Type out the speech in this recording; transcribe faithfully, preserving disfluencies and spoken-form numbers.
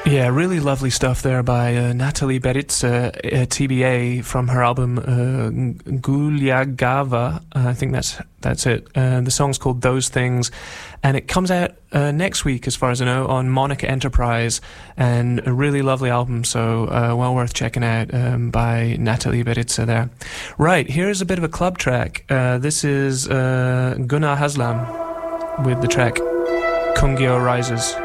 Yeah, really lovely stuff there by uh, Natalie Beritza, uh, T B A, from her album uh, Gulyagava. Uh, I think that's that's it. Uh, the song's called Those Things, and it comes out uh, next week, as far as I know, on Monica Enterprise, and a really lovely album, so uh, well worth checking out, um, by Natalie Beritza there. Right, here's a bit of a club track. Uh, this is uh, Gunnar Haslam with the track Kungyo Rises.